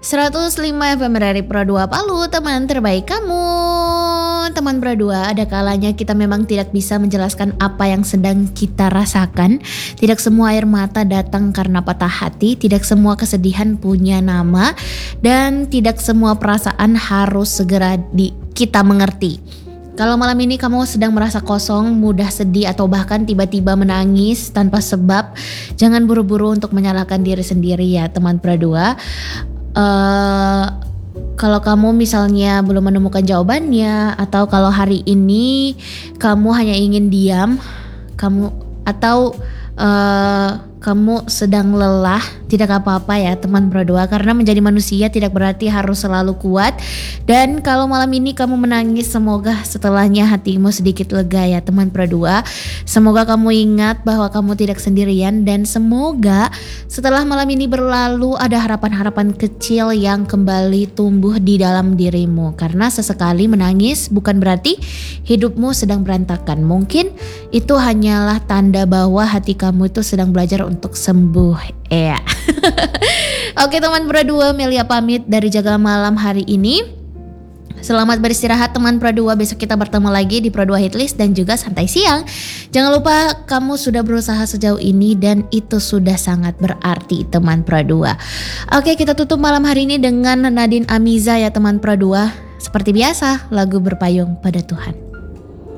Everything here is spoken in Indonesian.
105 FM dari Pro 2 Palu, teman terbaik kamu. Teman Pro 2, ada kalanya kita memang tidak bisa menjelaskan apa yang sedang kita rasakan. Tidak semua air mata datang karena patah hati, tidak semua kesedihan punya nama, dan tidak semua perasaan harus segera kita mengerti. Kalau malam ini kamu sedang merasa kosong, mudah sedih, atau bahkan tiba-tiba menangis tanpa sebab, jangan buru-buru untuk menyalahkan diri sendiri ya teman Pro 2. Kalau kamu misalnya belum menemukan jawabannya, atau kalau hari ini kamu hanya ingin diam, kamu sedang lelah, tidak apa-apa ya teman Pro 2, karena menjadi manusia tidak berarti harus selalu kuat. Dan kalau malam ini kamu menangis, semoga setelahnya hatimu sedikit lega ya teman Pro 2. Semoga kamu ingat bahwa kamu tidak sendirian, dan semoga setelah malam ini berlalu ada harapan-harapan kecil yang kembali tumbuh di dalam dirimu. Karena sesekali menangis bukan berarti hidupmu sedang berantakan. Mungkin itu hanyalah tanda bahwa hati kamu itu sedang belajar untuk sembuh. Oke teman Pro 2, Melia pamit dari Jaga Malam hari ini. Selamat beristirahat teman Pro 2. Besok kita bertemu lagi di Pro 2 Hitlist dan juga Santai Siang. Jangan lupa kamu sudah berusaha sejauh ini, dan itu sudah sangat berarti teman Pro 2. Oke, kita tutup malam hari ini dengan Nadine Amiza ya teman Pro 2. Seperti biasa, lagu Berpayung Pada Tuhan.